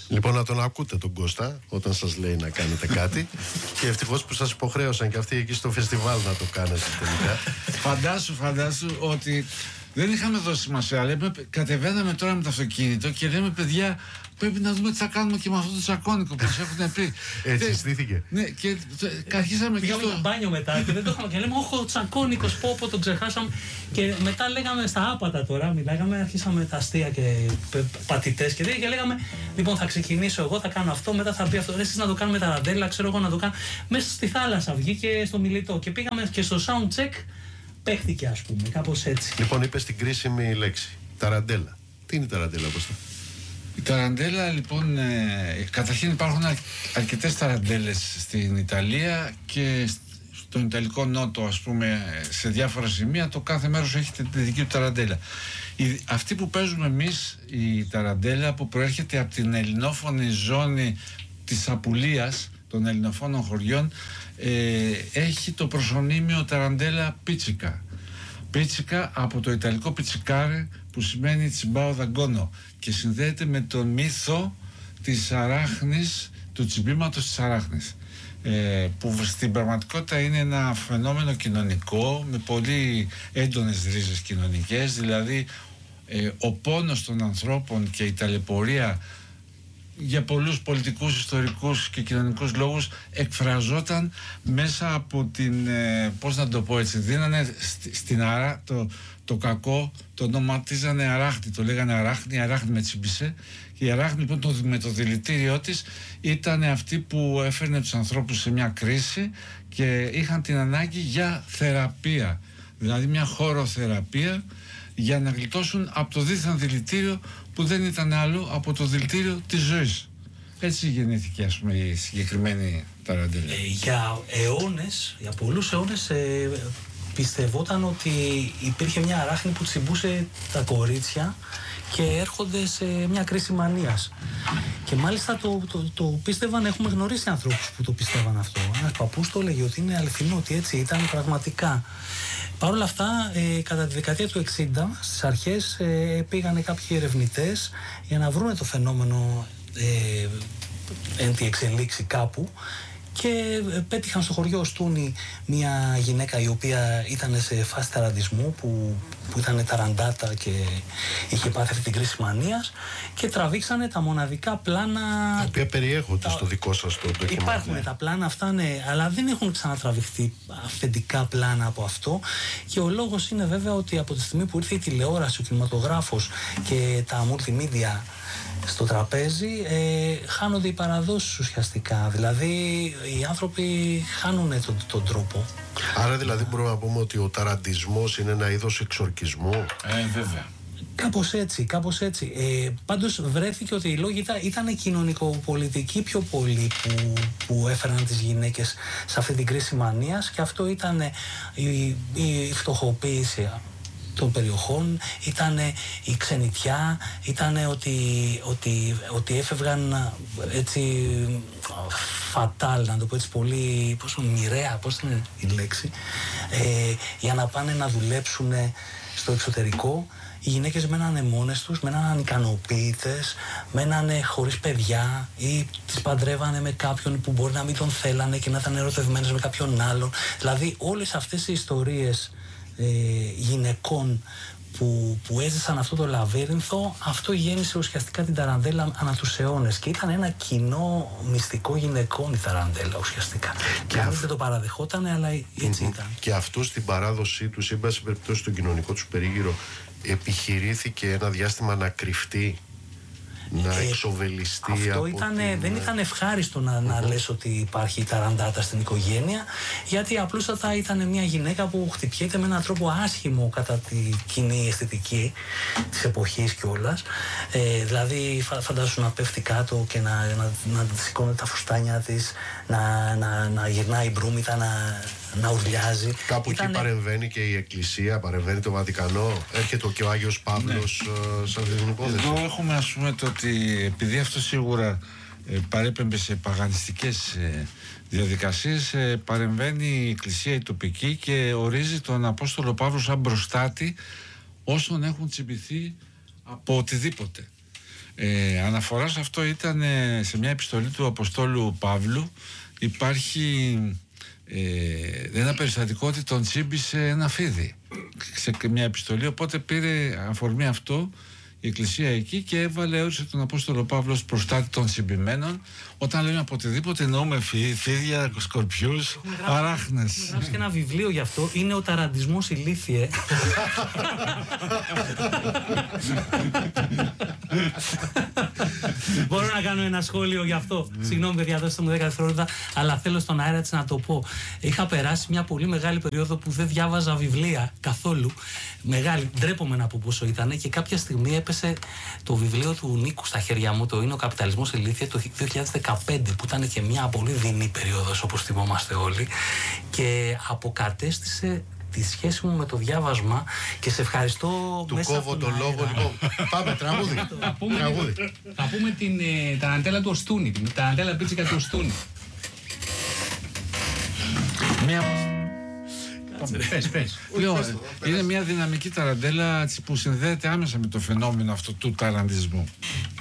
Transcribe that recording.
Λοιπόν, να τον ακούτε τον Κώστα όταν σας λέει να κάνετε κάτι. Και ευτυχώς που σας υποχρέωσαν και αυτοί εκεί στο φεστιβάλ να το κάνετε τελικά. Φαντάσου ότι δεν είχαμε δώσει σημασία. Λέμε, κατεβαίναμε τώρα με το αυτοκίνητο και λέμε, παιδιά, πρέπει να δούμε τι θα κάνουμε και με αυτό το τσακώνικο που μας έχουν πει. Έτσι στήθηκε. Ναι, και αρχίσαμε και πήγαμε στο ένα μπάνιο μετά και δεν το είχαμε. Και λέμε, όχι, ο τσακώνικος, πω, τον ξεχάσαμε. Και μετά λέγαμε στα άπατα τώρα, μιλάγαμε, αρχίσαμε τα αστεία και πατητές και τέτοια. Και λέγαμε, λοιπόν, θα ξεκινήσω εγώ, θα κάνω αυτό, μετά θα πει αυτό. Εσείς να το κάνουμε ταραντέλα, ξέρω εγώ να το κάνω. Μέσα στη θάλασσα βγήκε στο Μιλιτό και πήγαμε και στο sound check. Παίχτηκε, ας πούμε, κάπως έτσι. Λοιπόν, είπες την κρίσιμη λέξη. Ταραντέλα. Τι είναι η ταραντέλα, Κώστα? Η ταραντέλα, λοιπόν, καταρχήν υπάρχουν αρκετές ταραντέλες στην Ιταλία και στον Ιταλικό Νότο, ας πούμε, σε διάφορα σημεία, το κάθε μέρος έχει τη δική του ταραντέλα. Αυτή που παίζουμε εμείς, η ταραντέλα, που προέρχεται από την ελληνόφωνη ζώνη της Απουλίας, των ελληνοφώνων χωριών, έχει το προσωνύμιο ταραντέλα πίτσικα. Πίτσικα από το ιταλικό πιτσικάρε, που σημαίνει τσιμπάο δαγκόνο, και συνδέεται με τον μύθο της αράχνης, του τσιμπήματος της αράχνης, που στην πραγματικότητα είναι ένα φαινόμενο κοινωνικό με πολύ έντονες ρίζες κοινωνικές. Δηλαδή ο πόνος των ανθρώπων και η ταλαιπωρία για πολλούς πολιτικούς, ιστορικούς και κοινωνικούς λόγους εκφραζόταν μέσα από την, πώς να το πω έτσι, δίνανε στην αρα, το κακό, το ονοματίζανε αράχνη, το λέγανε αράχνη, η αράχνη με τσιμπήσε, και η αράχνη λοιπόν με το δηλητήριό της ήταν αυτή που έφερνε τους ανθρώπους σε μια κρίση και είχαν την ανάγκη για θεραπεία, δηλαδή μια χωροθεραπεία, για να γλιτώσουν από το δίθεν δηλητήριο που δεν ήταν άλλο από το δηλητήριο της ζωής. Έτσι γεννήθηκε, ας πούμε, η συγκεκριμένη ταραντέλα. Για αιώνες, για πολλούς αιώνες πιστευόταν ότι υπήρχε μια αράχνη που τσιμπούσε τα κορίτσια και έρχονται σε μια κρίση μανίας. Και μάλιστα το πίστευαν, έχουμε γνωρίσει ανθρώπους που το πίστευαν αυτό. Ένας παππούς το έλεγε ότι είναι αληθινό, ότι έτσι ήταν πραγματικά. Παρ' όλα αυτά, κατά τη δεκαετία του 60, στις αρχές πήγανε κάποιοι ερευνητές για να βρούνε το φαινόμενο εν τη εξελίξη κάπου, και πέτυχαν στο χωριό Στούνη μια γυναίκα η οποία ήταν σε φάση ταραντισμού, που ήταν ταραντάτα και είχε πάθει αυτή την κρίση μανίας, και τραβήξανε τα μοναδικά πλάνα, τα οποία περιέχονται στο δικό σας το ντοκιμαντέρ. Υπάρχουν τα πλάνα αυτά, ναι, αλλά δεν έχουν ξανατραβηχθεί αυθεντικά πλάνα από αυτό, και ο λόγος είναι βέβαια ότι από τη στιγμή που ήρθε η τηλεόραση, ο κινηματογράφος και τα multimedia στο τραπέζι, χάνονται οι παραδόσεις ουσιαστικά. Δηλαδή οι άνθρωποι χάνουν τον τρόπο. Άρα δηλαδή μπορούμε να πούμε ότι ο ταραντισμός είναι ένα είδος εξορκισμού. Βέβαια. Κάπως έτσι. Πάντως βρέθηκε ότι οι λόγοι ήταν κοινωνικοπολιτικοί πιο πολύ που έφεραν τις γυναίκες σε αυτή την κρίση μανίας, και αυτό ήταν η φτωχοποίηση των περιοχών, ήταν η ξενιτιά, ήταν ότι έφευγαν έτσι φατάλ, να το πω έτσι πολύ, πόσο μοιραία, πώς είναι η λέξη, για να πάνε να δουλέψουν στο εξωτερικό. Οι γυναίκες μένανε μόνες τους, μένανε ανικανοποίητες, μένανε χωρίς παιδιά, ή τις παντρεύανε με κάποιον που μπορεί να μην τον θέλανε και να ήταν ερωτευμένες με κάποιον άλλον. Δηλαδή όλες αυτές οι ιστορίες γυναικών που έζησαν αυτό το λαβύρινθο, αυτό γέννησε ουσιαστικά την ταραντέλα ανά τους αιώνες, και ήταν ένα κοινό μυστικό γυναικών η ταραντέλα ουσιαστικά. Και αν δεν το παραδεχόταν, αλλά έτσι ήταν. Και αυτό στην παράδοσή τους, ή εν πάση περιπτώσει στον κοινωνικό τους περίγυρο, επιχειρήθηκε ένα διάστημα να κρυφτεί, να εξοβελιστεί. Αυτό δεν ήταν ευχάριστο να λες ότι υπάρχει ταραντάτα στην οικογένεια, γιατί απλούστατα ήταν μια γυναίκα που χτυπιέται με έναν τρόπο άσχημο κατά τη κοινή αισθητική της εποχής κιόλας. Δηλαδή φαντάσου να πέφτει κάτω και να σηκώνει τα φουστάνια της, να γυρνάει μπρούμητα, να ουρλιάζει. Κάπου εκεί παρεμβαίνει και η Εκκλησία, παρεμβαίνει το Βατικανό, έρχεται και ο Άγιος Παύλος σε αυτή την υπόθεση. Εδώ έχουμε, ας πούμε, το ότι επειδή αυτό σίγουρα παρέπεμπε σε παγανιστικές διαδικασίες, παρεμβαίνει η Εκκλησία η τοπική και ορίζει τον Απόστολο Παύλο σαν μπροστάτη όσων έχουν τσιμπηθεί από οτιδήποτε. Αναφορά σε αυτό ήταν σε μια επιστολή του Αποστόλου Παύλου. Υπάρχει ένα περιστατικό ότι τον τσίμπησε ένα φίδι σε μια επιστολή, οπότε πήρε αφορμή αυτό η Εκκλησία εκεί και όρισε τον Απόστολο Παύλο ως προστάτη των τσιμπημένων. Όταν λέμε από οτιδήποτε εννοούμε φίδια, σκορπιούς, αράχνες. Έχω γράψει και ένα βιβλίο γι' αυτό, είναι ο ταραντισμός ηλίθιε. Μπορώ να κάνω ένα σχόλιο γι' αυτό. Συγγνώμη, παιδιά, δώστε μου 10 δευτερόλεπτα, αλλά θέλω στον αέρα της να το πω. Είχα περάσει μια πολύ μεγάλη περίοδο που δεν διάβαζα βιβλία καθόλου. Μεγάλη, ντρέπομαι να πω πόσο ήταν, και κάποια στιγμή έπεσε το βιβλίο του Νίκου στα χέρια μου, το Είναι ο Καπιταλισμός ηλίθιε, το 2015, που ήταν και μια πολύ δεινή περίοδος, όπως θυμόμαστε όλοι, και αποκατέστησε τη σχέση μου με το διάβασμα, και σε ευχαριστώ. Του μέσα κόβω τον λόγο, λοιπόν. Πάμε, τραγούδι. Θα πούμε την ταραντέλα του Οστούνη, την ταραντέλα πίτσικα του Οστούνη. Πες. Είναι μια δυναμική ταραντέλα που συνδέεται άμεσα με το φαινόμενο αυτό του ταραντισμού.